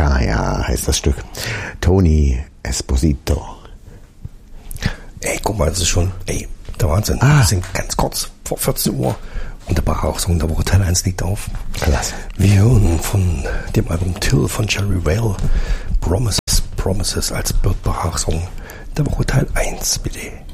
Ja, ja, heißt das Stück. Tony Esposito. Ey, guck mal, das ist schon, der Wahnsinn. Wir sind ganz kurz vor 14 Uhr und der Bachachsong der Woche Teil 1 liegt auf. Klasse. Wir hören von dem Album Till von Jerry Vale Promises als Burt Bacharach Song der Woche Teil 1, bitte.